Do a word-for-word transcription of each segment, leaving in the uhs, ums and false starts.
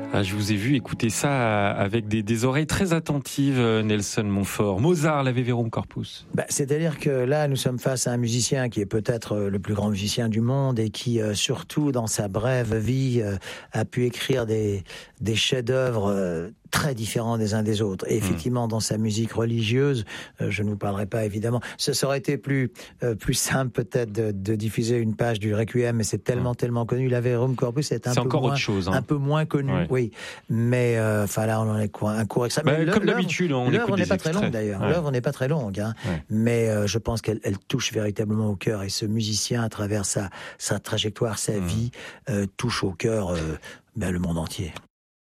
Ah, je vous ai vu écouter ça avec des, des oreilles très attentives, Nelson Montfort. Mozart, l'Ave Verum Corpus. Bah, c'est-à-dire que là, nous sommes face à un musicien qui est peut-être le plus grand musicien du monde et qui, euh, surtout dans sa brève vie, euh, a pu écrire des, des chefs-d'œuvre euh, très différents des uns des autres. Et effectivement, mmh. dans sa musique religieuse, euh, je ne vous parlerai pas évidemment. Ce ça aurait été plus euh, plus simple peut-être de, de diffuser une page du Requiem, mais c'est tellement mmh. tellement connu. L'Ave Verum Corpus est un c'est peu encore moins, autre chose, hein. un peu moins connu. Ouais. Oui, mais enfin euh, là, on en est quoi, un court extrait. Bah, comme d'habitude, on l'œuvre n'est pas extraits. très longue d'ailleurs. Ouais. L'œuvre n'est pas très longue, hein. Ouais. Mais euh, je pense qu'elle elle touche véritablement au cœur. Et ce musicien, à travers sa sa trajectoire, sa mmh. vie, euh, touche au cœur euh, ben, le monde entier.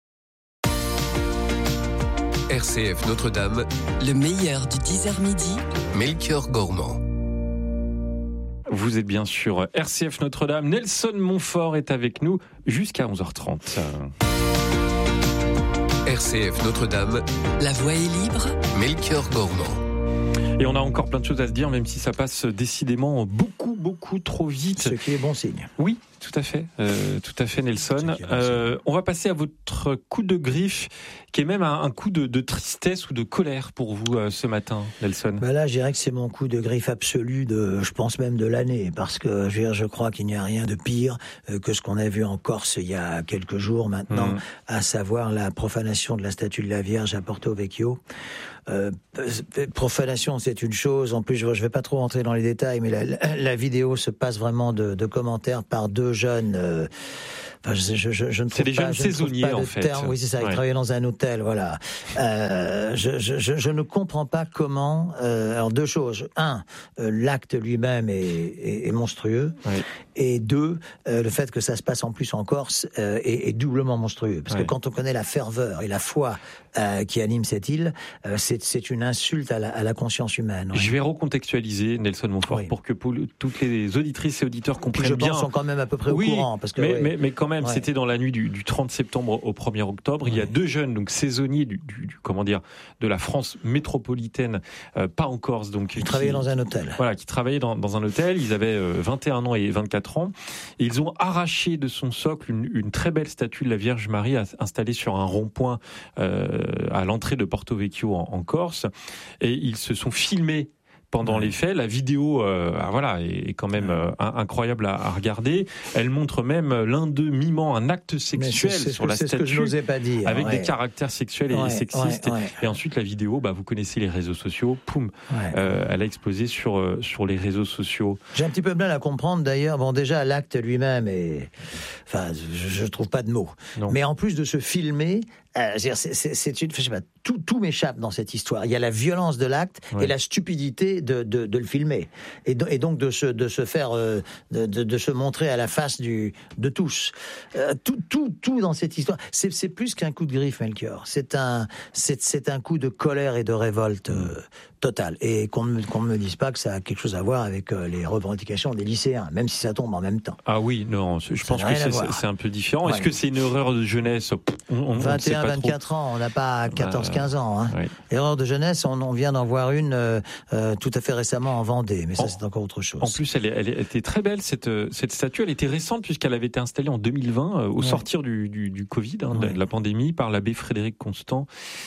R C F Notre-Dame, le meilleur du dix heures midi, Melchior Gormand. Vous êtes bien sûr R C F Notre-Dame. Nelson Montfort est avec nous jusqu'à onze heures trente. R C F Notre-Dame, la voix est libre, Melchior Gormand. Et on a encore plein de choses à se dire, même si ça passe décidément beaucoup, beaucoup trop vite. Ce qui est bon signe. Oui, tout à fait, euh, tout à fait, Nelson. Euh, on va passer à votre coup de griffe, qui est même un, un coup de, de tristesse ou de colère pour vous euh, ce matin, Nelson. Bah là, je dirais que c'est mon coup de griffe absolu de, je pense même de l'année, parce que je, veux dire, je crois qu'il n'y a rien de pire euh, que ce qu'on a vu en Corse il y a quelques jours maintenant, mmh. à savoir la profanation de la statue de la Vierge à Porto Vecchio. Euh, profanation, c'est une chose. En plus, je ne vais pas trop rentrer dans les détails, mais la, la, la vidéo se passe vraiment de, de commentaires par deux jeunes. Euh, Enfin, je, je, je, je ne c'est des pas, jeunes saisonniers en fait. Terme. Oui, c'est ça. Ouais. Ils travaillaient dans un hôtel, voilà. Euh, je, je, je, je ne comprends pas comment. Euh, alors deux choses. Un, euh, l'acte lui-même est, est, est monstrueux. Ouais. Et deux, euh, le fait que ça se passe en plus en Corse euh, est, est doublement monstrueux. Parce ouais. que quand on connaît la ferveur et la foi euh, qui anime cette île, euh, c'est, c'est une insulte à la, à la conscience humaine. Ouais. Je vais recontextualiser Nelson Montfort oui. pour que pour le, toutes les auditrices et auditeurs comprennent je bien. Je pense sont quand même à peu près oui, au courant. Parce que, mais, ouais. mais, mais quand même, ouais. c'était dans la nuit du, du trente septembre au premier octobre. Ouais. Il y a deux jeunes, donc saisonniers du, du, du comment dire, de la France métropolitaine, euh, pas en Corse, donc qui travaillaient dans un hôtel. Voilà, qui travaillaient dans, dans un hôtel. Ils avaient euh, vingt et un ans et vingt-quatre ans, et ils ont arraché de son socle une, une très belle statue de la Vierge Marie installée sur un rond-point euh, à l'entrée de Porto Vecchio en, en Corse, et ils se sont filmés pendant ouais. les faits. La vidéo euh, voilà, est quand même euh, incroyable à, à regarder. Elle montre même l'un d'eux mimant un acte sexuel c'est, c'est, sur la c'est statue, ce que je n'osais pas dire, avec ouais. des caractères sexuels et ouais, sexistes. Ouais, ouais. Et ensuite, la vidéo, bah, vous connaissez les réseaux sociaux, poum, ouais. euh, elle a explosé sur, euh, sur les réseaux sociaux. J'ai un petit peu de mal à comprendre d'ailleurs. Bon, déjà, l'acte lui-même est... Enfin, je ne trouve pas de mots. Non. Mais en plus de se filmer, euh, c'est, c'est, c'est une... Je sais pas, tout, tout m'échappe dans cette histoire. Il y a la violence de l'acte ouais. et la stupidité de, de, de le filmer. Et, do, et donc de se, de se faire, euh, de, de, de se montrer à la face du, de tous. Euh, tout, tout, tout dans cette histoire, c'est, c'est plus qu'un coup de griffe, Melchior. C'est un, c'est, c'est un coup de colère et de révolte euh, totale. Et qu'on ne qu'on me dise pas que ça a quelque chose à voir avec euh, les revendications des lycéens, même si ça tombe en même temps. Ah oui, non, je ça pense que c'est, c'est un peu différent. Ouais. Est-ce que c'est une erreur de jeunesse? on, on, vingt et un, vingt-quatre ans, on n'a pas quatorze, quinze ans. Hein. Ouais. Erreur de jeunesse, on, on vient d'en voir une euh, euh, tout à fait récemment en Vendée, mais ça en, c'est encore autre chose. En plus, elle, est, elle était très belle, cette, cette statue. Elle était récente puisqu'elle avait été installée en deux mille vingt, euh, au ouais. sortir du, du, du Covid, hein, ouais. de la pandémie, par l'abbé Frédéric Constant.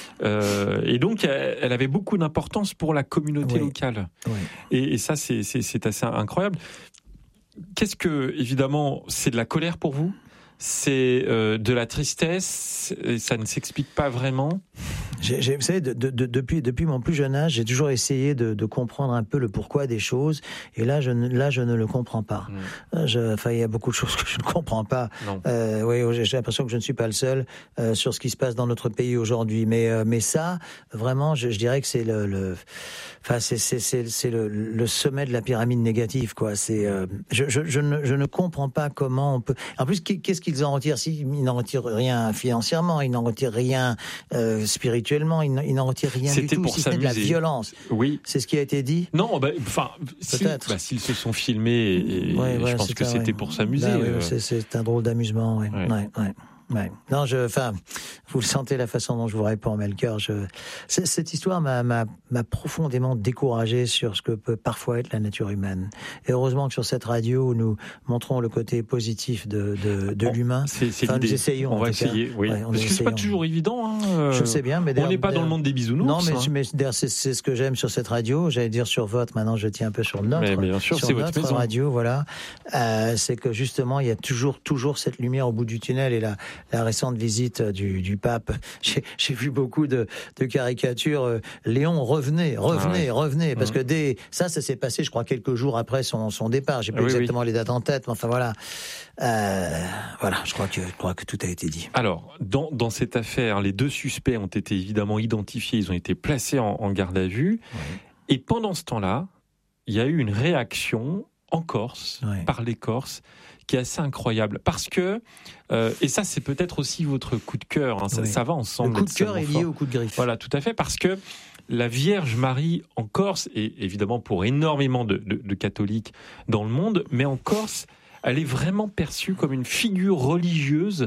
Euh, et donc, elle, elle avait beaucoup d'importance pour la communauté ouais. locale. Ouais. Et, et ça, c'est, c'est, c'est assez incroyable. Qu'est-ce que, évidemment, c'est de la colère pour vous ? C'est euh, de la tristesse, et ça ne s'explique pas vraiment. J'ai, j'ai, vous savez, de, de, de, depuis, depuis mon plus jeune âge, j'ai toujours essayé de, de comprendre un peu le pourquoi des choses, et là, je ne, là, je ne le comprends pas. Mmh. Je, enfin, il y a beaucoup de choses que je ne comprends pas. Euh, oui, j'ai l'impression que je ne suis pas le seul euh, sur ce qui se passe dans notre pays aujourd'hui. Mais, euh, mais ça, vraiment, je, je dirais que c'est le, le enfin, c'est, c'est, c'est, c'est le, le sommet de la pyramide négative, quoi. C'est, euh, je, je, je ne, je ne comprends pas comment on peut. En plus, qu'est-ce qu'ils en retirent? Si, ils n'en retirent rien financièrement, ils n'en retirent rien euh, spirituellement, ils, ils n'en retirent rien C'était du tout, pour si ce n'est de la violence. Oui. C'est ce qui a été dit. Non, bah, enfin, si, bah, s'ils se sont filmés, et, ouais, et ouais, je pense que ça, c'était ouais. pour s'amuser. Bah, ouais, euh... c'est, c'est un drôle d'amusement, ouais. Ouais. Ouais, ouais. Ouais. Non, je, enfin, vous le sentez la façon dont je vous réponds, Melchior. Je, cette histoire m'a, m'a, m'a profondément découragé sur ce que peut parfois être la nature humaine. Et heureusement que sur cette radio, nous montrons le côté positif de, de, de bon, l'humain. C'est, c'est enfin, l'idée. Nous essayons. On va essayer. Cas. Oui. Ouais, Parce que c'est pas toujours évident. Hein. Je sais bien, mais on n'est pas dans le monde des bisounours. Non, mais, hein. mais c'est, c'est ce que j'aime sur cette radio. J'allais dire sur votre. Maintenant, je tiens un peu sur notre. Mais bien sûr, sur c'est notre votre maison. radio, voilà. Euh, c'est que justement, il y a toujours, toujours cette lumière au bout du tunnel. Et la, la récente visite du, du pape, j'ai, j'ai vu beaucoup de, de caricatures. Euh, Léon, revenez, revenez, ah ouais. revenez, parce mmh. que dès ça, ça s'est passé, je crois, quelques jours après son, son départ. J'ai plus ah oui, exactement oui. les dates en tête, mais enfin voilà. Euh, voilà, je crois que je crois que tout a été dit. Alors, dans dans cette affaire, les deux suspects ont été évidemment identifiés. Ils ont été placés en, en garde à vue. Oui. Et pendant ce temps-là, il y a eu une réaction en Corse, oui. par les Corses, qui est assez incroyable. Parce que, euh, et ça c'est peut-être aussi votre coup de cœur, hein, ça, oui. ça va ensemble. Le coup de cœur est lié fort. au coup de griffe. Voilà, tout à fait, parce que la Vierge Marie en Corse, et évidemment pour énormément de, de, de catholiques dans le monde, mais en Corse, elle est vraiment perçue comme une figure religieuse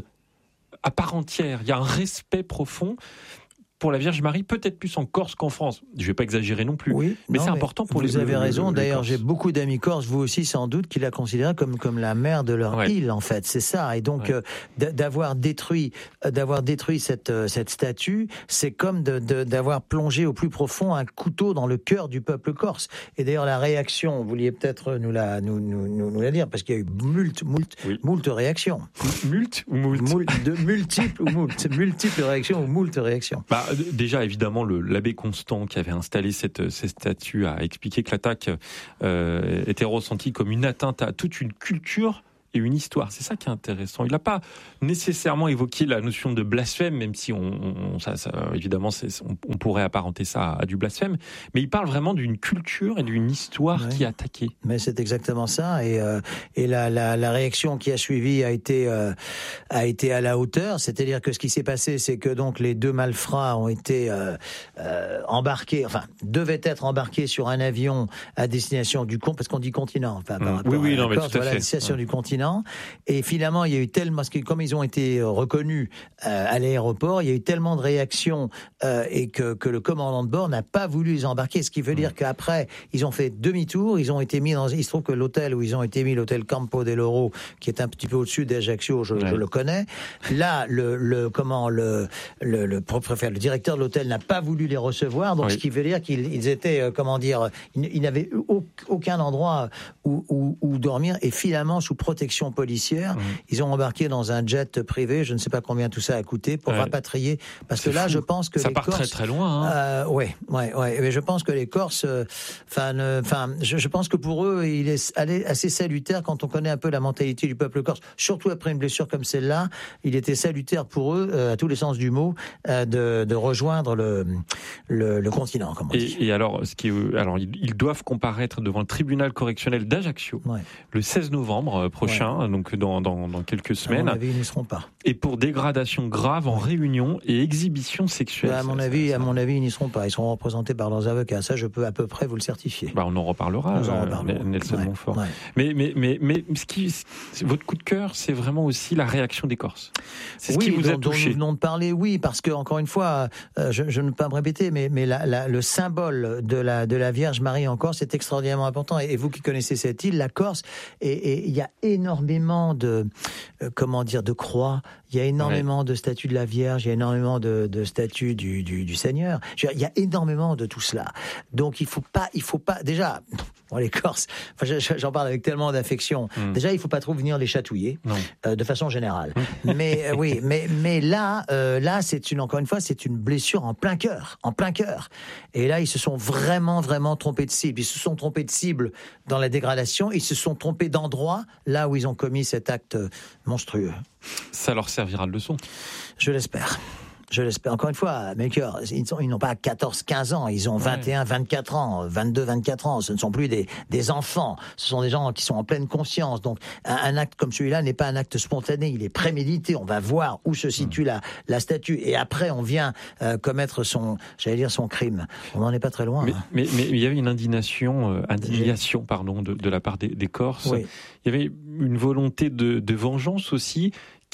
à part entière. Il y a un respect profond pour la Vierge Marie, peut-être plus en Corse qu'en France. Je ne vais pas exagérer non plus, oui, mais non, c'est mais important pour vous les Vous avez le, raison, le, d'ailleurs le j'ai beaucoup d'amis corses, vous aussi sans doute, qui la considèrent comme, comme la mère de leur ouais. île en fait, c'est ça. Et donc ouais. euh, d'avoir détruit, d'avoir détruit cette, cette statue, c'est comme de, de, d'avoir plongé au plus profond un couteau dans le cœur du peuple corse. Et d'ailleurs la réaction, vous vouliez peut-être nous la, nous, nous, nous, nous la dire, parce qu'il y a eu moult, moult, oui. moult réactions. Mult ou moult, moult de multiples ou moult, multiples réactions ou moult réactions. Bah, déjà évidemment, Le, l'abbé Constant qui avait installé cette, cette statue a expliqué que l'attaque euh, était ressentie comme une atteinte à toute une culture et une histoire. C'est ça qui est intéressant. Il n'a pas nécessairement évoqué la notion de blasphème, même si on, on ça, ça, évidemment c'est, on, on pourrait apparenter ça à, à du blasphème, mais il parle vraiment d'une culture et d'une histoire ouais. qui est attaquée. Mais c'est exactement ça. Et, euh, et la, la, la réaction qui a suivi a été, euh, a été à la hauteur. C'est-à-dire que ce qui s'est passé, c'est que donc les deux malfrats ont été euh, euh, embarqués, enfin devaient être embarqués sur un avion à destination du con, parce qu'on dit continent. Enfin, par mmh. Oui, oui, non, mais Corse, tout à voilà, fait. Destination ouais. du continent. Et finalement, il y a eu tellement, parce que comme ils ont été reconnus euh, à l'aéroport, il y a eu tellement de réactions euh, et que, que le commandant de bord n'a pas voulu les embarquer. Ce qui veut dire qu'après, ils ont fait demi-tour, ils ont été mis dans. Il se trouve que l'hôtel où ils ont été mis, l'hôtel Campo dell'Oro, qui est un petit peu au-dessus d'Ajaccio, je, ouais. je le connais. Là, le, le comment le le, le, le, le directeur de l'hôtel n'a pas voulu les recevoir. Donc, oui. ce qui veut dire qu'ils ils étaient, euh, comment dire, ils, ils n'avaient aucun endroit où, où, où dormir. Et finalement, sous protection policière, Mmh. ils ont embarqué dans un jet privé, je ne sais pas combien tout ça a coûté, pour ouais. rapatrier. Parce c'est que là, fou. je pense que ça les part Corses, très très loin. Hein. Euh, ouais, ouais, ouais. Mais je pense que les Corses, enfin, euh, enfin, je, je pense que pour eux, il est assez salutaire quand on connaît un peu la mentalité du peuple corse. Surtout après une blessure comme celle-là, il était salutaire pour eux, euh, à tous les sens du mot, euh, de, de rejoindre le, le, le continent. Comme on et, dit. et alors, ce qui est, alors, ils doivent comparaître devant le tribunal correctionnel d'Ajaccio ouais. le seize novembre prochain, ouais. donc dans, dans, dans quelques semaines. À mon avis, ils n'y seront pas. Et pour dégradation grave en réunion et exhibition sexuelle. Bah, à mon ça, avis, ça, ça. à mon avis, ils n'y seront pas. Ils seront représentés par leurs avocats. Ça, je peux à peu près vous le certifier. Bah, on en reparlera, Nous en euh, reparlerons. Nelson ouais, Montfort. Ouais. Mais, mais, mais, mais ce qui, votre coup de cœur, c'est vraiment aussi la réaction des Corses. C'est ce oui, qui vous dont, a touché. Dont nous venons de parler, oui, parce que encore une fois, euh, je, je ne peux pas me répéter, mais, mais la, la, le symbole de la, de la Vierge Marie en Corse est extraordinairement important. Et, et vous qui connaissez cette île, la Corse, et il y a énormément de, euh, comment dire, de croix. Il y a énormément ouais. de statues de la Vierge, il y a énormément de, de statues du, du, du Seigneur. Je veux dire, il y a énormément de tout cela. Donc il faut pas, il faut pas. Déjà, bon, les Corses, enfin, j'en parle avec tellement d'affection. Mm. Déjà, il faut pas trop venir les chatouiller, euh, de façon générale. mais euh, oui, mais mais là, euh, là, c'est une encore une fois, c'est une blessure en plein cœur, en plein cœur. Et là, ils se sont vraiment, vraiment trompés de cible. Ils se sont trompés de cible dans la dégradation. Ils se sont trompés d'endroit là où ils ont commis cet acte monstrueux. Ça leur servira de leçon. Je l'espère. Je l'espère. Encore une fois, Melchior, ils, sont, ils n'ont pas quatorze quinze ans, ils ont vingt et un vingt-quatre ans, vingt-deux vingt-quatre ans. Ce ne sont plus des, des enfants. Ce sont des gens qui sont en pleine conscience. Donc, un, un acte comme celui-là n'est pas un acte spontané, il est prémédité. On va voir où se situe mmh. la, la statue. Et après, on vient euh, commettre son, j'allais dire, son crime. On n'en est pas très loin. Mais, hein. mais, mais il y avait une indignation, euh, indignation pardon, de, de la part des, des Corses. Oui. Il y avait une volonté de, de vengeance aussi,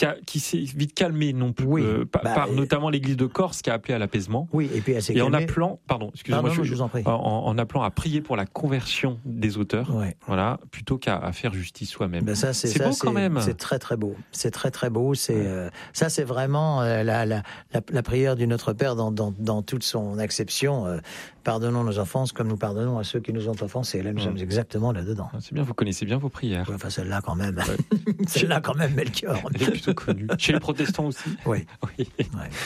qui, a, qui s'est vite calmée non plus, oui, euh, par, bah, par notamment l'Église de Corse qui a appelé à l'apaisement. Oui, et puis elle s'est Et calmée. en appelant, pardon, excusez-moi, Pardon, je, je vous en prie. En, en appelant à prier pour la conversion des auteurs, ouais. voilà, plutôt qu'à à faire justice soi-même. Ben ça, c'est, c'est ça, beau c'est, quand même. C'est très très beau. C'est très très beau. C'est ouais. euh, ça, c'est vraiment euh, la, la, la, la prière du Notre Père dans, dans, dans toute son acception. Euh, pardonnons nos offenses comme nous pardonnons à ceux qui nous ont offensés. Là, nous mmh. sommes exactement là-dedans. C'est bien, vous connaissez bien vos prières. Ouais, enfin, celle-là quand même. Ouais. celle-là quand même, Melchior. Elle est plutôt connue. Chez les protestants aussi. Oui. oui. Ouais.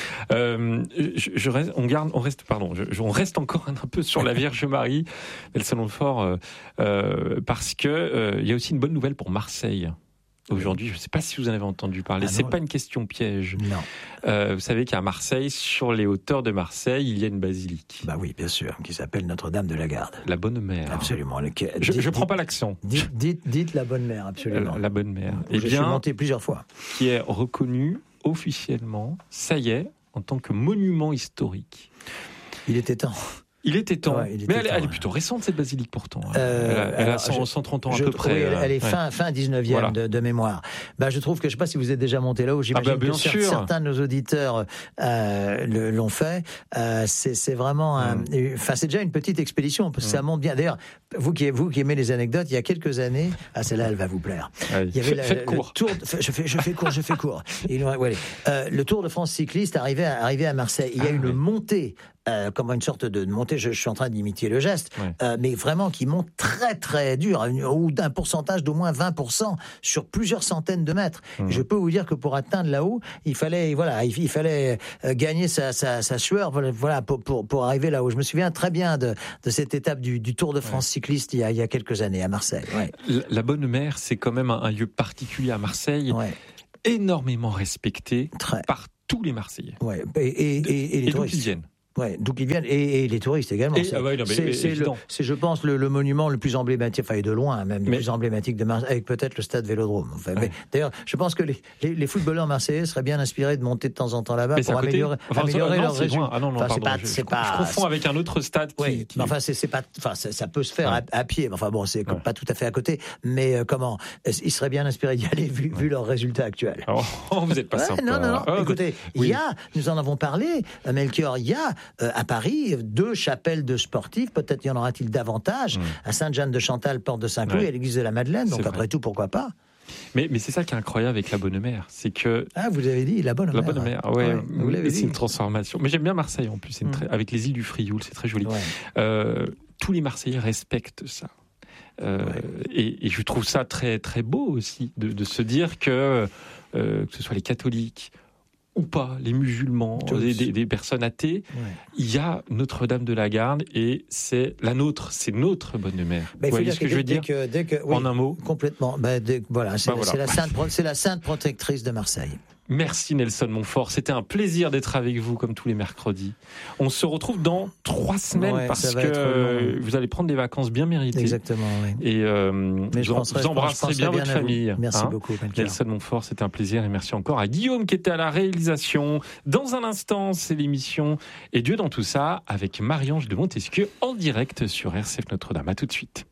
Euh, je, je reste, on garde, on reste, pardon, je, on reste encore un peu sur la Vierge Marie, Nelson Montfort, euh, euh, parce que euh, il y a aussi une bonne nouvelle pour Marseille. Aujourd'hui, je ne sais pas si vous en avez entendu parler. Ah c'est pas une question piège. Non. Euh, vous savez qu'à Marseille, sur les hauteurs de Marseille, il y a une basilique. Bah oui, bien sûr, qui s'appelle Notre-Dame de la Garde. La Bonne Mère. Absolument. Le... Je ne prends dites, pas l'accent. Dites, dites, dites la Bonne Mère, absolument. La, la Bonne Mère. Et je bien, suis monté plusieurs fois. Qui est reconnue officiellement, ça y est, en tant que monument historique. Il était temps. Il était temps. Ouais, il était mais elle, temps, elle est ouais. plutôt récente, cette basilique, pourtant. Euh, elle a, elle alors, a cent, je, cent trente ans je, à peu près. Oui, elle, elle est ouais. fin, fin dix-neuvième voilà. de, de mémoire. Bah, je trouve que, je ne sais pas si vous êtes déjà monté là-haut, j'imagine ah bah, que sûr. certains de nos auditeurs euh, le, l'ont fait. Euh, c'est, c'est vraiment un, mm. enfin, c'est déjà une petite expédition, parce que mm. ça monte bien. D'ailleurs, vous qui, vous qui aimez les anecdotes, il y a quelques années, ah, celle-là, elle va vous plaire. Allez, il y avait la, faites le, court. Le tour de, je fais, je fais court, je fais court. Et, ouais, euh, le Tour de France cycliste arrivait à, arrivait à Marseille. Il y a ah, une oui. montée. Euh, comme une sorte de montée, je, je suis en train d'imiter le geste, ouais. euh, mais vraiment qui monte très très dur, ou d'un pourcentage d'au moins vingt pour cent sur plusieurs centaines de mètres. Mmh. Je peux vous dire que pour atteindre là-haut, il fallait, voilà, il, il fallait euh, gagner sa, sa, sa sueur, voilà, pour, pour, pour arriver là-haut. Je me souviens très bien de, de cette étape du, du Tour de France ouais. cycliste il y, a, il y a quelques années à Marseille. Ouais. La, la Bonne Mère, c'est quand même un, un lieu particulier à Marseille, ouais. énormément respecté très. par tous les Marseillais. Ouais. Et, et, et, et les et touristes. D'où ils viennent. Ouais, d'où ils viennent, et, et les touristes également. Et, c'est, ah ouais, non, mais, c'est, c'est, le, c'est, je pense, le, le monument le plus emblématique, enfin, et de loin même, le mais, plus emblématique de Marseille, avec peut-être le stade Vélodrome. Enfin, ouais. mais, d'ailleurs, je pense que les, les, les footballeurs marseillais seraient bien inspirés de monter de temps en temps là-bas mais pour améliorer, enfin, améliorer non, leurs résultats. Ah non, non, enfin, pardon, c'est pas, je, c'est je, pas, je confonds avec un autre stade qui... Oui, qui... mais enfin, c'est, c'est pas, enfin, ça, ça peut se faire ouais. à, à pied, enfin bon, c'est ouais. pas tout à fait à côté, mais euh, comment, ils seraient bien inspirés d'y aller vu, ouais. vu leurs résultats actuels. Alors, oh, vous êtes pas ouais, sympa. Non, non, non, oh, écoutez, il oui. y a, nous en avons parlé, Melchior, il y a euh, à Paris deux chapelles de sportifs, peut-être y en aura-t-il davantage, mmh. à Sainte-Jeanne-de-Chantal, porte de Saint-Cloud, ouais. et à l'église de la Madeleine, donc c'est après vrai. tout, pourquoi pas. Mais, mais c'est ça qui est incroyable avec la Bonne Mère, c'est que... Ah, vous avez dit la Bonne la Mère. La Bonne Mère, ouais, ouais vous l'avez c'est dit. une transformation. Mais j'aime bien Marseille en plus, c'est une très... mmh. avec les îles du Frioul, c'est très joli. Ouais. Euh, tous les Marseillais respectent ça. Euh, ouais. et, et je trouve ça très, très beau aussi, de, de se dire que, euh, que ce soit les catholiques, ou pas, les musulmans, des, des, des personnes athées, ouais. il y a Notre-Dame de la Garde et c'est la nôtre, c'est notre Bonne Mère. Bah, Vous voyez ce que, que je veux dire que, dès que, oui, en un mot complètement. Bah, dès, voilà, c'est, bah, voilà. C'est, la sainte, c'est la sainte protectrice de Marseille. Merci Nelson Montfort, c'était un plaisir d'être avec vous comme tous les mercredis. On se retrouve dans trois semaines ouais, parce que vous allez prendre des vacances bien méritées. Exactement, oui. Et euh, Mais je vous, penserai, vous embrasserez bien, bien votre famille. Merci hein beaucoup. Nelson Montfort, c'était un plaisir et merci encore à Guillaume qui était à la réalisation. Dans un instant, c'est l'émission Et Dieu dans tout ça avec Marie-Ange de Montesquieu en direct sur R C F Notre-Dame. À tout de suite.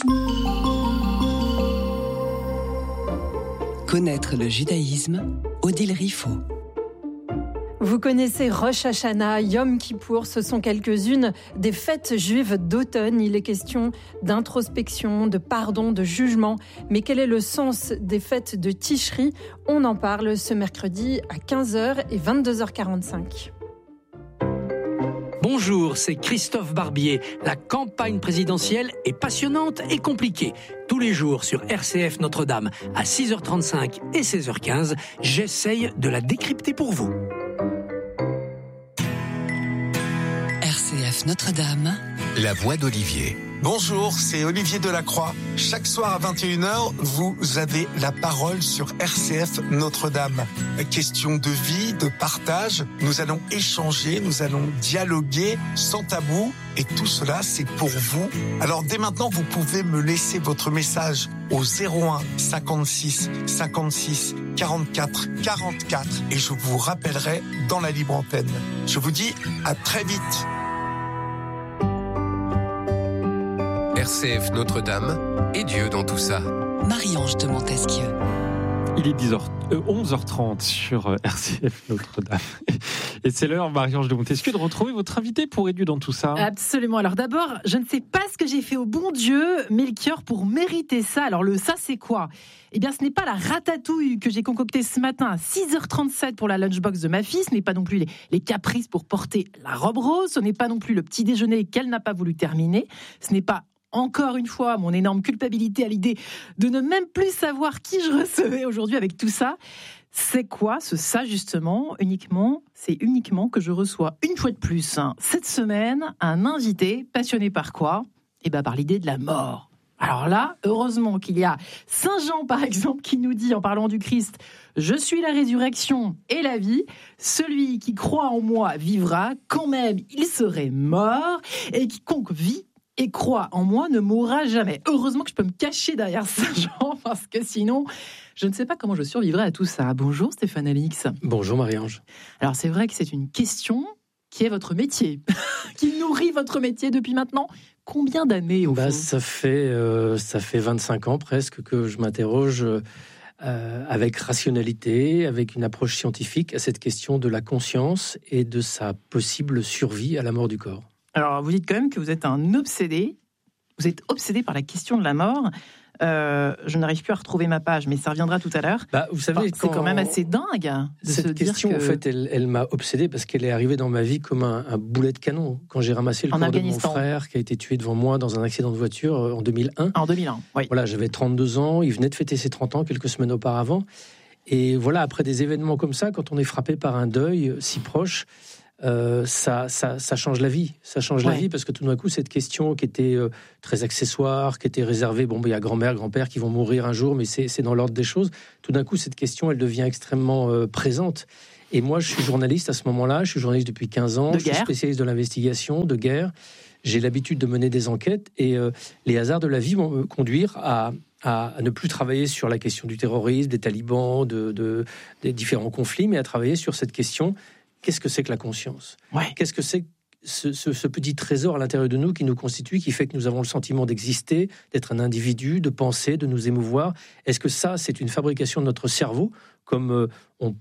Connaître le judaïsme, Odile Riffaut. Vous connaissez Rosh Hashanah, Yom Kippour, ce sont quelques-unes des fêtes juives d'automne. Il est question d'introspection, de pardon, de jugement. Mais quel est le sens des fêtes de Tishri ? On en parle ce mercredi à quinze heures et vingt-deux heures quarante-cinq. Bonjour, c'est Christophe Barbier. La campagne présidentielle est passionnante et compliquée. Tous les jours sur R C F Notre-Dame à six heures trente-cinq et seize heures quinze, j'essaye de la décrypter pour vous. R C F Notre-Dame, la voix d'Olivier. Bonjour, c'est Olivier Delacroix. Chaque soir à vingt et une heures, vous avez la parole sur R C F Notre-Dame. Question de vie, de partage. Nous allons échanger, nous allons dialoguer sans tabou. Et tout cela, c'est pour vous. Alors dès maintenant, vous pouvez me laisser votre message au zéro un cinquante-six cinquante-six quarante-quatre quarante-quatre et je vous rappellerai dans la libre antenne. Je vous dis à très vite. R C F Notre-Dame et Dieu dans tout ça. Marie-Ange de Montesquieu. Il est dix heures, euh, onze heures trente sur R C F Notre-Dame. Et c'est l'heure, Marie-Ange de Montesquieu, de retrouver votre invité pour aider dans tout ça. Absolument. Alors d'abord, je ne sais pas ce que j'ai fait au bon Dieu, Melchior, pour mériter ça. Alors le ça, c'est quoi ? Eh bien, ce n'est pas la ratatouille que j'ai concoctée ce matin à six heures trente-sept pour la lunchbox de ma fille. Ce n'est pas non plus les, les caprices pour porter la robe rose. Ce n'est pas non plus le petit déjeuner qu'elle n'a pas voulu terminer. Ce n'est pas encore une fois, mon énorme culpabilité à l'idée de ne même plus savoir qui je recevais aujourd'hui avec tout ça. C'est quoi ce ça justement ? Uniquement, c'est uniquement que je reçois une fois de plus, hein, cette semaine, un invité passionné par quoi ? Eh bien, par l'idée de la mort. Alors là, heureusement qu'il y a Saint Jean, par exemple, qui nous dit, en parlant du Christ, « Je suis la résurrection et la vie. Celui qui croit en moi vivra, quand même il serait mort. Et quiconque vit et croit en moi ne mourra jamais. » Heureusement que je peux me cacher derrière Saint-Jean, parce que sinon, je ne sais pas comment je survivrai à tout ça. Bonjour Stéphane Alix. Bonjour Marie-Ange. Alors c'est vrai que c'est une question qui est votre métier, qui nourrit votre métier depuis maintenant combien d'années au bah, fond ? ça fait, euh, ça fait vingt-cinq ans presque que je m'interroge euh, avec rationalité, avec une approche scientifique à cette question de la conscience et de sa possible survie à la mort du corps. Alors, vous dites quand même que vous êtes un obsédé. Vous êtes obsédé par la question de la mort. Euh, je n'arrive plus à retrouver ma page, mais ça reviendra tout à l'heure. Bah, vous savez, enfin, c'est quand même assez dingue de cette se question, dire que... en fait, elle, elle m'a obsédé parce qu'elle est arrivée dans ma vie comme un, un boulet de canon. Quand j'ai ramassé le en corps de mon frère qui a été tué devant moi dans un accident de voiture en deux mille un. En deux mille un, oui. Voilà, j'avais trente-deux ans. Il venait de fêter ses trente ans quelques semaines auparavant. Et voilà, après des événements comme ça, quand on est frappé par un deuil si proche, Euh, ça, ça, ça change la vie. Ça change ouais. la vie parce que tout d'un coup, cette question qui était euh, très accessoire, qui était réservée, bon, il y a grand-mère, grand-père qui vont mourir un jour, mais c'est, c'est dans l'ordre des choses. Tout d'un coup, cette question, elle devient extrêmement euh, présente. Et moi, je suis journaliste à ce moment-là. Je suis journaliste depuis quinze ans. De je suis spécialiste de l'investigation, de guerre. J'ai l'habitude de mener des enquêtes et euh, les hasards de la vie vont me conduire à... à ne plus travailler sur la question du terrorisme, des talibans, de, de, des différents conflits, mais à travailler sur cette question. Qu'est-ce que c'est que la conscience ? ouais. Qu'est-ce que c'est ce, ce, ce petit trésor à l'intérieur de nous qui nous constitue, qui fait que nous avons le sentiment d'exister, d'être un individu, de penser, de nous émouvoir ? Est-ce que ça, c'est une fabrication de notre cerveau, comme euh, on,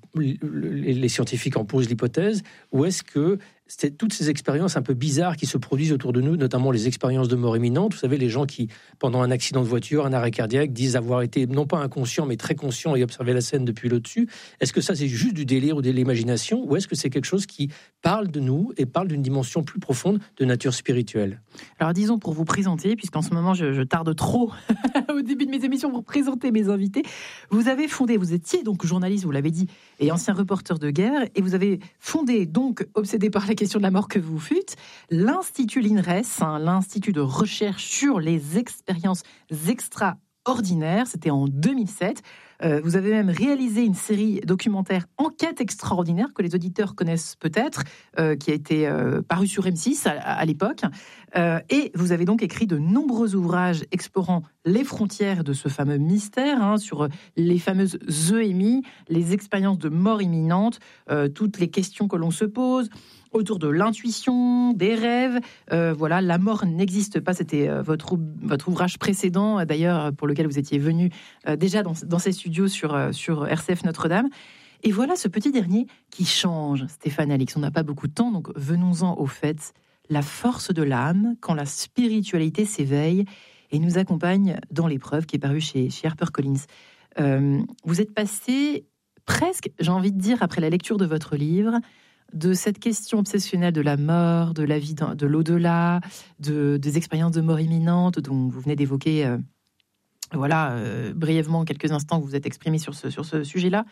les scientifiques en posent l'hypothèse ? Ou est-ce que c'est toutes ces expériences un peu bizarres qui se produisent autour de nous, notamment les expériences de mort imminente. Vous savez, les gens qui, pendant un accident de voiture, un arrêt cardiaque, disent avoir été non pas inconscients, mais très conscients et observer la scène depuis le-dessus. Est-ce que ça, c'est juste du délire ou de l'imagination, ou est-ce que c'est quelque chose qui parle de nous et parle d'une dimension plus profonde de nature spirituelle ? Alors, disons, pour vous présenter, puisqu'en ce moment, je, je tarde trop au début de mes émissions pour présenter mes invités, vous avez fondé, vous étiez donc journaliste, vous l'avez dit, et ancien reporter de guerre, et vous avez fondé, donc, obsédé par la question de la mort que vous fûtes, l'Institut l'INRES, hein, l'Institut de recherche sur les expériences extraordinaires. C'était en deux mille sept. Euh, vous avez même réalisé une série documentaire Enquête extraordinaire que les auditeurs connaissent peut-être, euh, qui a été euh, parue sur M six à, à l'époque. Euh, et vous avez donc écrit de nombreux ouvrages explorant les frontières de ce fameux mystère, hein, sur les fameuses E M I, les expériences de mort imminente, euh, toutes les questions que l'on se pose autour de l'intuition, des rêves. Euh, voilà, la mort n'existe pas. C'était euh, votre, votre ouvrage précédent, d'ailleurs, pour lequel vous étiez venu euh, déjà dans, dans ces studios sur, euh, sur R C F Notre-Dame. Et voilà ce petit dernier qui change, Stéphane Alix. On n'a pas beaucoup de temps, donc venons-en au fait. La force de l'âme, quand la spiritualité s'éveille et nous accompagne dans l'épreuve, qui est parue chez, chez HarperCollins. Euh, vous êtes passé presque, j'ai envie de dire, après la lecture de votre livre, de cette question obsessionnelle de la mort, de la vie, de l'au-delà, de, des expériences de mort imminente dont vous venez d'évoquer, euh, voilà, euh, brièvement, quelques instants que vous êtes exprimé sur ce, sur ce sujet-là.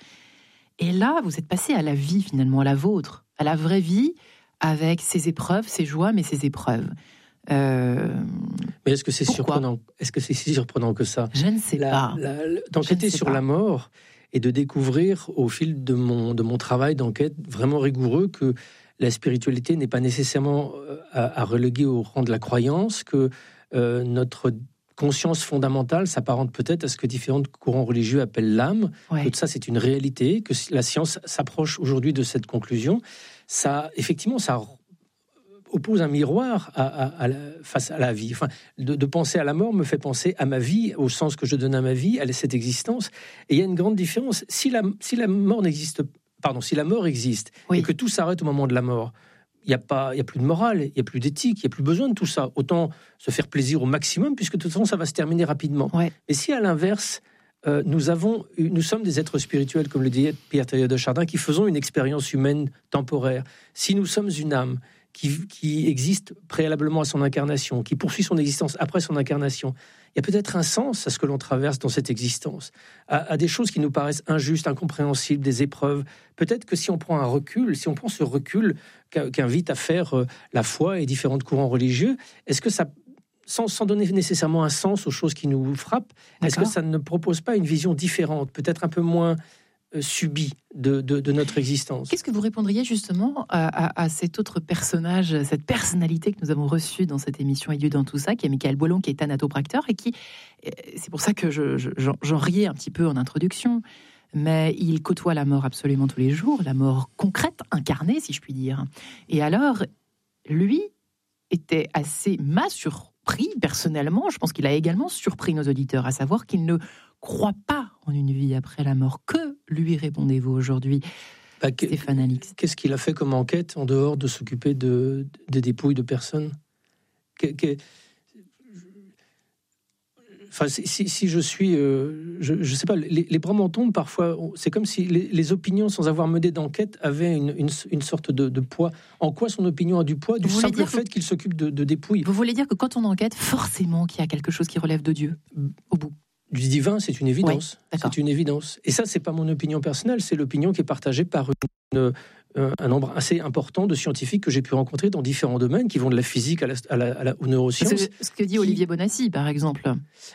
Et là, vous êtes passé à la vie, finalement, à la vôtre, à la vraie vie, avec ses épreuves, ses joies, mais ses épreuves. Euh... Mais est-ce que c'est surprenant ? Est-ce que c'est si surprenant que ça ? Je ne sais la, pas. La, la, d'enquêter sur pas. la mort et de découvrir au fil de mon, de mon travail d'enquête vraiment rigoureux que la spiritualité n'est pas nécessairement à, à reléguer au rang de la croyance, que euh, notre conscience fondamentale s'apparente peut-être à ce que différents courants religieux appellent l'âme. Ouais. Tout ça, c'est une réalité, que la science s'approche aujourd'hui de cette conclusion. Ça, effectivement, ça oppose un miroir à, à, à la, face à la vie. Enfin, de, de penser à la mort me fait penser à ma vie, au sens que je donne à ma vie, à cette existence. Et il y a une grande différence. Si la, si la mort n'existe, pardon, si la mort existe oui. et que tout s'arrête au moment de la mort, il n'y a pas, il y a plus de morale, il n'y a plus d'éthique, il n'y a plus besoin de tout ça. Autant se faire plaisir au maximum, puisque de toute façon, ça va se terminer rapidement. Ouais. Et si à l'inverse, euh, nous avons, nous sommes des êtres spirituels, comme le disait Pierre Teilhard de Chardin, qui faisons une expérience humaine temporaire. Si nous sommes une âme Qui, qui existe préalablement à son incarnation, qui poursuit son existence après son incarnation, il y a peut-être un sens à ce que l'on traverse dans cette existence, à, à des choses qui nous paraissent injustes, incompréhensibles, des épreuves. Peut-être que si on prend un recul, si on prend ce recul qu'invite à faire euh, la foi et différents courants religieux, est-ce que ça, sans, sans donner nécessairement un sens aux choses qui nous frappent, D'accord. est-ce que ça ne propose pas une vision différente, peut-être un peu moins subie de, de, de notre existence? Qu'est-ce que vous répondriez justement à, à, à cet autre personnage, cette personnalité que nous avons reçue dans cette émission Et Dieu dans tout ça, qui est Michael Boilon, qui est thanatopracteur et qui, c'est pour ça que je, je, j'en, j'en riais un petit peu en introduction, mais il côtoie la mort absolument tous les jours, la mort concrète, incarnée, si je puis dire. Et alors, lui était assez m'a surpris personnellement, je pense qu'il a également surpris nos auditeurs, à savoir qu'il ne croit pas en une vie après la mort. Que lui répondez-vous aujourd'hui, bah, Stéphane Alix? Qu'est-ce qu'il a fait comme enquête en dehors de s'occuper de, des dépouilles de personnes? que, que, Enfin, si, si, si je suis, euh, je ne sais pas, les, les bras m'en tombent parfois. C'est comme si les, les opinions, sans avoir mené d'enquête, avaient une, une, une sorte de, de poids. En quoi son opinion a du poids? Du simple fait que, qu'il s'occupe de, de dépouilles. Vous voulez dire que quand on enquête, forcément qu'il y a quelque chose qui relève de Dieu au bout? Du divin, c'est une évidence. Oui, c'est une évidence. Et ça, c'est pas mon opinion personnelle, c'est l'opinion qui est partagée par une, un nombre assez important de scientifiques que j'ai pu rencontrer dans différents domaines, qui vont de la physique à la, à la, à la aux neurosciences. C'est ce que dit Olivier Bonassi, par exemple.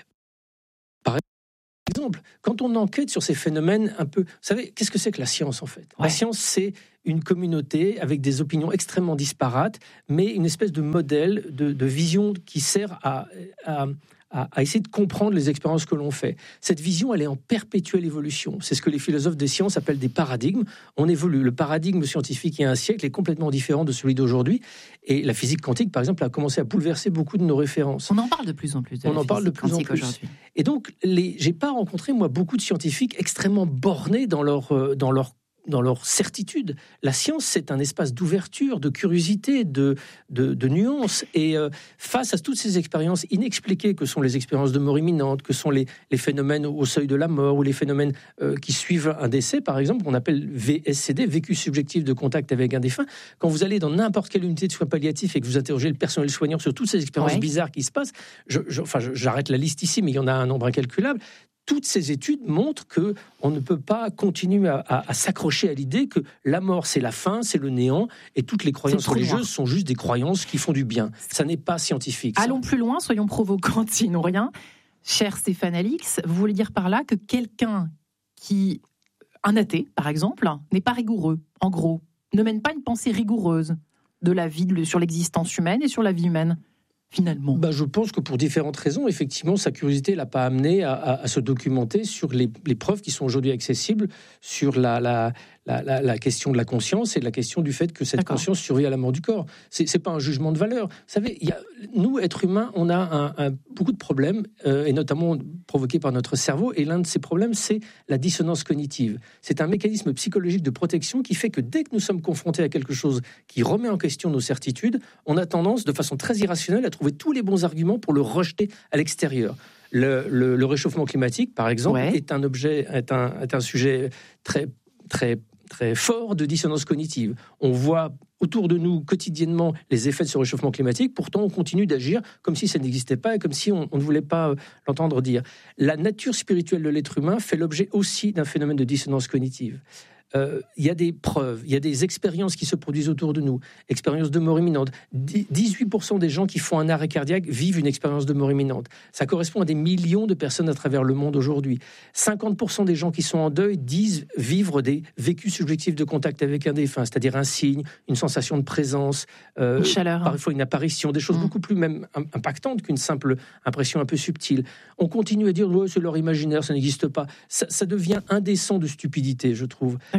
Par exemple, quand on enquête sur ces phénomènes un peu... Vous savez, qu'est-ce que c'est que la science, en fait? Ouais. La science, c'est une communauté avec des opinions extrêmement disparates, mais une espèce de modèle, de, de vision qui sert à... à à essayer de comprendre les expériences que l'on fait. Cette vision, elle est en perpétuelle évolution. C'est ce que les philosophes des sciences appellent des paradigmes. On évolue. Le paradigme scientifique il y a un siècle est complètement différent de celui d'aujourd'hui. Et la physique quantique, par exemple, a commencé à bouleverser beaucoup de nos références. On en parle de plus en plus. De On en parle de plus en plus. Et donc, les... j'ai pas rencontré, moi, beaucoup de scientifiques extrêmement bornés dans leur, dans leur dans leur certitude. La science, c'est un espace d'ouverture, de curiosité, de, de, de nuances. Et euh, face à toutes ces expériences inexpliquées que sont les expériences de mort imminente, que sont les, les phénomènes au seuil de la mort, ou les phénomènes euh, qui suivent un décès, par exemple, qu'on appelle V S C D, vécu subjectif de contact avec un défunt. Quand vous allez dans n'importe quelle unité de soins palliatifs et que vous interrogez le personnel soignant sur toutes ces expériences ouais. bizarres qui se passent, je, je, enfin, je, j'arrête la liste ici, mais il y en a un nombre incalculable. Toutes ces études montrent que on ne peut pas continuer à, à, à s'accrocher à l'idée que la mort, c'est la fin, c'est le néant, et toutes les croyances religieuses noir. sont juste des croyances qui font du bien. Ça n'est pas scientifique. Ça. Allons plus loin, soyons provocants, sinon rien. Cher Stéphane Alix, vous voulez dire par là que quelqu'un qui, un athée, par exemple, n'est pas rigoureux, en gros, ne mène pas une pensée rigoureuse de la vie, de, sur l'existence humaine et sur la vie humaine? Finalement. Bah, je pense que pour différentes raisons, effectivement, sa curiosité ne l'a pas amené à, à, à se documenter sur les, les preuves qui sont aujourd'hui accessibles sur la, la, la, la, la question de la conscience et la question du fait que cette D'accord. conscience survit à la mort du corps. Ce n'est pas un jugement de valeur. Vous savez, il y a, nous, êtres humains, on a un, un, beaucoup de problèmes, euh, et notamment provoqués par notre cerveau, et l'un de ces problèmes, c'est la dissonance cognitive. C'est un mécanisme psychologique de protection qui fait que dès que nous sommes confrontés à quelque chose qui remet en question nos certitudes, on a tendance, de façon très irrationnelle, à trouver tous les bons arguments pour le rejeter à l'extérieur. Le, le, le réchauffement climatique, par exemple, ouais. est un objet, est un, est un sujet très, très, très fort de dissonance cognitive. On voit autour de nous quotidiennement les effets de ce réchauffement climatique, pourtant on continue d'agir comme si ça n'existait pas et comme si on, on ne voulait pas euh, l'entendre dire. La nature spirituelle de l'être humain fait l'objet aussi d'un phénomène de dissonance cognitive. Il euh, y a des preuves, il y a des expériences qui se produisent autour de nous, expériences de mort imminente. dix-huit pour cent des gens qui font un arrêt cardiaque vivent une expérience de mort imminente. Ça correspond à des millions de personnes à travers le monde aujourd'hui. cinquante pour cent des gens qui sont en deuil disent vivre des vécus subjectifs de contact avec un défunt, c'est-à-dire un signe, une sensation de présence, euh, une chaleur, parfois une apparition, des choses mmh. beaucoup plus même impactantes qu'une simple impression un peu subtile. On continue à dire ouais, c'est leur imaginaire, ça n'existe pas. Ça, ça devient indécent de stupidité, je trouve.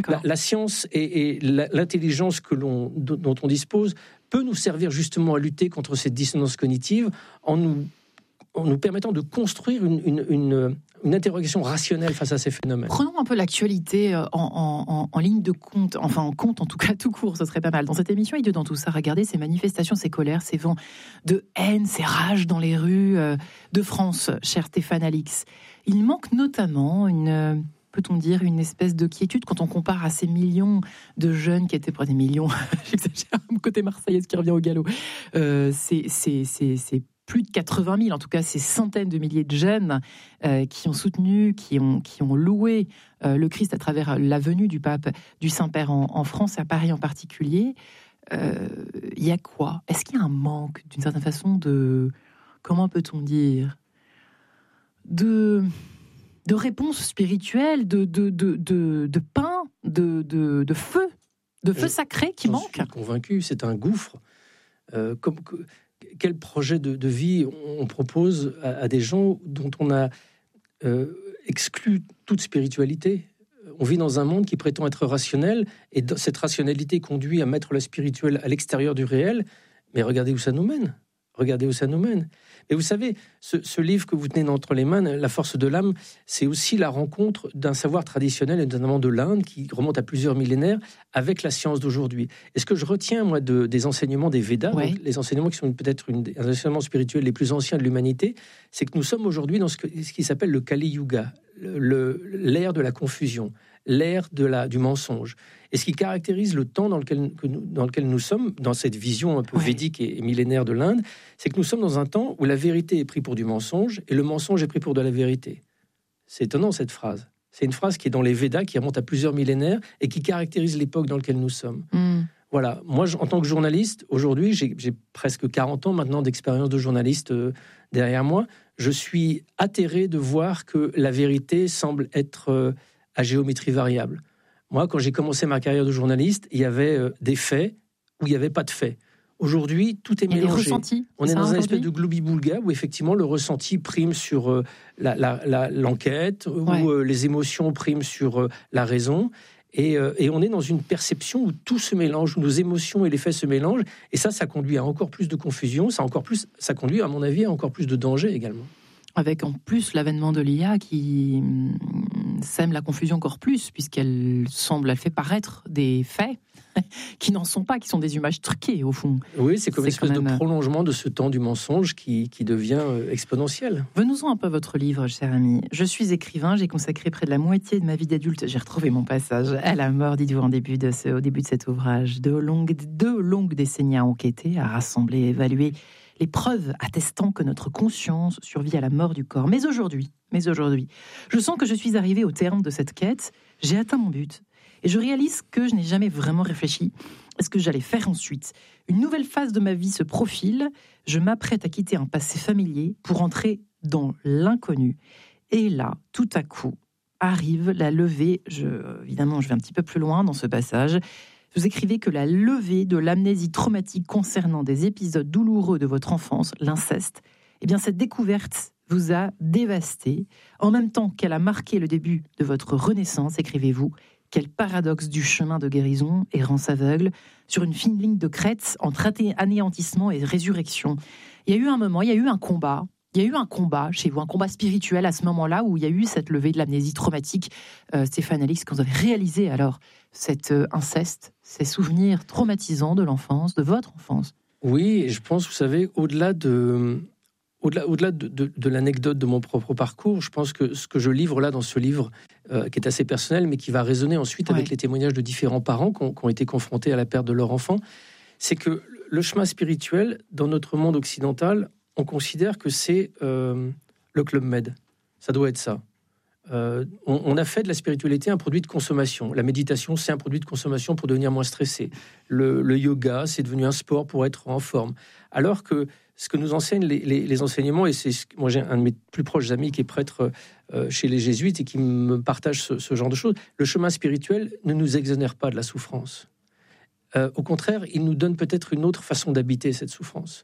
la, la science et, et la, l'intelligence que l'on, dont on dispose peut nous servir justement à lutter contre cette dissonance cognitive en nous, en nous permettant de construire une, une, une, une interrogation rationnelle face à ces phénomènes. Prenons un peu l'actualité en, en, en, en ligne de compte, enfin en compte en tout cas tout court, ce serait pas mal. Dans cette émission, il y a dans tout ça, regardez ces manifestations, ces colères, ces vents de haine, ces rages dans les rues de France, cher Stéphane Alix. Il manque notamment une... peut-on dire, une espèce de quiétude quand on compare à ces millions de jeunes qui étaient, pour des millions, j'exagère, mon côté marseillaise qui revient au galop, euh, c'est, c'est, c'est, c'est plus de quatre-vingt mille, en tout cas ces centaines de milliers de jeunes euh, qui ont soutenu, qui ont, qui ont loué euh, le Christ à travers la venue du pape, du Saint-Père en, en France et à Paris en particulier. Il euh, y a quoi ? Est-ce qu'il y a un manque, d'une certaine façon, de... Comment peut-on dire ? De... de réponses spirituelles, de, de, de, de, de pain, de, de, de feu, de feu sacré qui manque. Je suis convaincu, c'est un gouffre. Euh, comme, que, quel projet de, de vie on propose à, à des gens dont on a euh, exclu toute spiritualité ? On vit dans un monde qui prétend être rationnel, et cette rationalité conduit à mettre le spirituel à l'extérieur du réel. Mais regardez où ça nous mène. Regardez où ça nous mène. Et vous savez, ce, ce livre que vous tenez entre les mains, La force de l'âme, c'est aussi la rencontre d'un savoir traditionnel, et notamment de l'Inde, qui remonte à plusieurs millénaires, avec la science d'aujourd'hui. Et ce que je retiens, moi, de, des enseignements des Védas, ouais. donc les enseignements qui sont peut-être une, un enseignement spirituel les plus anciens de l'humanité, c'est que nous sommes aujourd'hui dans ce, que, ce qui s'appelle le Kali Yuga, le, l'ère de la confusion, l'ère de la, du mensonge. Et ce qui caractérise le temps dans lequel, que nous, dans lequel nous sommes, dans cette vision un peu oui. védique et, et millénaire de l'Inde, c'est que nous sommes dans un temps où la vérité est prise pour du mensonge et le mensonge est pris pour de la vérité. C'est étonnant cette phrase. C'est une phrase qui est dans les Védas, qui remonte à plusieurs millénaires et qui caractérise l'époque dans laquelle nous sommes. Mm. Voilà. Moi, je, en tant que journaliste, aujourd'hui, j'ai, j'ai presque quarante ans maintenant d'expérience de journaliste euh, derrière moi. Je suis atterré de voir que la vérité semble être euh, à géométrie variable. Moi, quand j'ai commencé ma carrière de journaliste, il y avait euh, des faits où il n'y avait pas de faits. Aujourd'hui, tout est mélangé. On est dans un espèce de gloubi-boulga où effectivement le ressenti prime sur euh, la, la, la, l'enquête, ouais. où euh, les émotions priment sur euh, la raison. Et, euh, et on est dans une perception où tout se mélange, où nos émotions et les faits se mélangent. Et ça, ça conduit à encore plus de confusion. Ça, encore plus, ça conduit, à mon avis, à encore plus de danger également. Avec en plus l'avènement de l'I A qui sème la confusion encore plus, puisqu'elle semble, elle fait paraître des faits qui n'en sont pas, qui sont des images truquées au fond. Oui, c'est comme c'est une espèce même... de prolongement de ce temps du mensonge qui, qui devient exponentiel. Venons-en un peu à votre livre, cher ami. Je suis écrivain, j'ai consacré près de la moitié de ma vie d'adulte, j'ai retrouvé mon passage à la mort, dites-vous, en début de ce, au début de cet ouvrage. Deux longues, deux longues décennies à enquêter, à rassembler, à évaluer les preuves attestant que notre conscience survit à la mort du corps. Mais aujourd'hui, mais aujourd'hui, je sens que je suis arrivé au terme de cette quête, j'ai atteint mon but, et je réalise que je n'ai jamais vraiment réfléchi à ce que j'allais faire ensuite. Une nouvelle phase de ma vie se profile, je m'apprête à quitter un passé familier pour entrer dans l'inconnu. Et là, tout à coup, arrive la levée, je, évidemment je vais un petit peu plus loin dans ce passage. Vous écrivez que la levée de l'amnésie traumatique concernant des épisodes douloureux de votre enfance, l'inceste, eh bien cette découverte vous a dévasté. En même temps qu'elle a marqué le début de votre renaissance, écrivez-vous, quel paradoxe du chemin de guérison, errance aveugle, sur une fine ligne de crête entre anéantissement et résurrection. Il y a eu un moment, il y a eu un combat, il y a eu un combat chez vous, un combat spirituel à ce moment-là où il y a eu cette levée de l'amnésie traumatique. Euh, Stéphane Alix, quand vous avez réalisé alors cet euh, inceste, ces souvenirs traumatisants de l'enfance, de votre enfance. Oui, et je pense, vous savez, au-delà de, au-delà, au-delà de, de, de l'anecdote de mon propre parcours, je pense que ce que je livre là dans ce livre, euh, qui est assez personnel, mais qui va résonner ensuite ouais. avec les témoignages de différents parents qui ont, qui ont été confrontés à la perte de leur enfant, c'est que le chemin spirituel, dans notre monde occidental, on considère que c'est euh, le Club Med. Ça doit être ça. Euh, on, on a fait de la spiritualité un produit de consommation. La méditation, c'est un produit de consommation pour devenir moins stressé. Le, le yoga, c'est devenu un sport pour être en forme. Alors que ce que nous enseignent les, les, les enseignements, et c'est moi j'ai un de mes plus proches amis qui est prêtre euh, chez les jésuites et qui me partage ce, ce genre de choses, le chemin spirituel ne nous exonère pas de la souffrance. Euh, au contraire, il nous donne peut-être une autre façon d'habiter cette souffrance.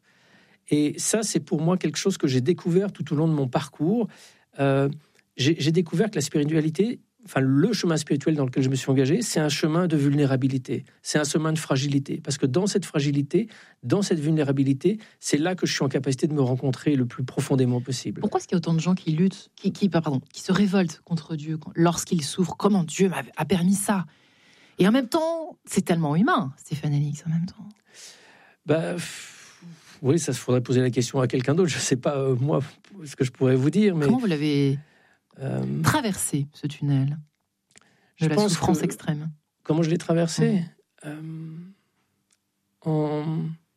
Et ça, c'est pour moi quelque chose que j'ai découvert tout au long de mon parcours. Euh, j'ai, j'ai découvert que la spiritualité enfin, le chemin spirituel dans lequel je me suis engagé, c'est un chemin de vulnérabilité, c'est un chemin de fragilité. Parce que dans cette fragilité, dans cette vulnérabilité, c'est là que je suis en capacité de me rencontrer le plus profondément possible. Pourquoi est-ce qu'il y a autant de gens qui luttent, qui, qui, pardon, qui se révoltent contre Dieu lorsqu'ils souffrent? Comment Dieu m'a, a permis ça? Et en même temps, c'est tellement humain, Stéphane Alix, en même temps. Bah, oui, ça, il faudrait poser la question à quelqu'un d'autre. Je ne sais pas, euh, moi, ce que je pourrais vous dire. Mais... Comment vous l'avez euh... traversé, ce tunnel de la souffrance que... extrême? Comment je l'ai traversé? mmh. euh... en...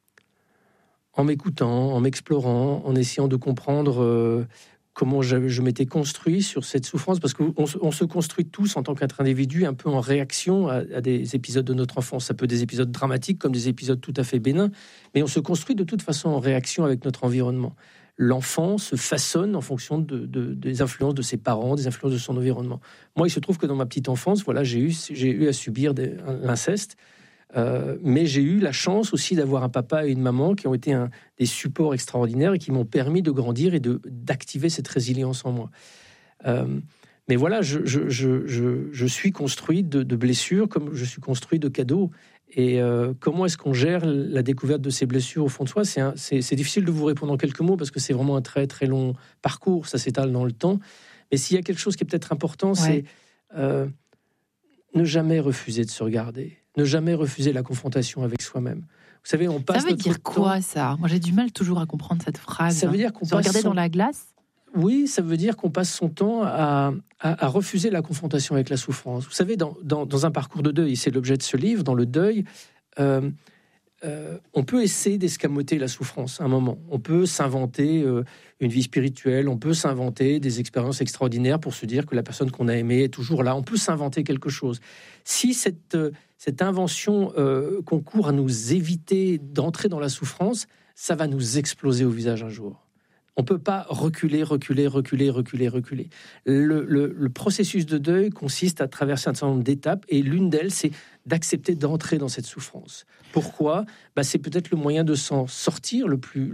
en m'écoutant, en m'explorant, en essayant de comprendre euh, comment je, je m'étais construit sur cette souffrance, parce qu'on on se construit tous en tant qu'être individu un peu en réaction à, à des épisodes de notre enfance. Ça peut être des épisodes dramatiques comme des épisodes tout à fait bénins, mais on se construit de toute façon en réaction avec notre environnement. L'enfant se façonne en fonction de, de, des influences de ses parents, des influences de son environnement. Moi, il se trouve que dans ma petite enfance, voilà, j'ai eu, j'ai eu à subir des, l'inceste. Euh, mais j'ai eu la chance aussi d'avoir un papa et une maman qui ont été un, des supports extraordinaires et qui m'ont permis de grandir et de, d'activer cette résilience en moi. Euh, mais voilà, je, je, je, je, je suis construit de, de blessures comme je suis construit de cadeaux. Et euh, comment est-ce qu'on gère la découverte de ces blessures au fond de soi? c'est, un, c'est, c'est difficile de vous répondre en quelques mots parce que c'est vraiment un très très long parcours, ça s'étale dans le temps. Mais s'il y a quelque chose qui est peut-être important, ouais. c'est euh, ne jamais refuser de se regarder. Ne jamais refuser la confrontation avec soi-même. Vous savez, on passe. Ça veut dire quoi, ça? Moi, j'ai du mal toujours à comprendre cette phrase. Ça veut dire qu'on se passe regarder son... dans la glace. Oui, ça veut dire qu'on passe son temps à, à, à refuser la confrontation avec la souffrance. Vous savez, dans, dans, dans un parcours de deuil, c'est l'objet de ce livre, dans le deuil, euh, euh, on peut essayer d'escamoter la souffrance un moment. On peut s'inventer euh, une vie spirituelle, on peut s'inventer des expériences extraordinaires pour se dire que la personne qu'on a aimée est toujours là. On peut s'inventer quelque chose. Si cette, euh, cette invention euh, concourt à nous éviter d'entrer dans la souffrance, ça va nous exploser au visage un jour. On ne peut pas reculer, reculer, reculer, reculer, reculer. Le, le, le processus de deuil consiste à traverser un certain nombre d'étapes et l'une d'elles, c'est d'accepter d'entrer dans cette souffrance. Pourquoi ? Bah, c'est peut-être le moyen de s'en sortir le plus,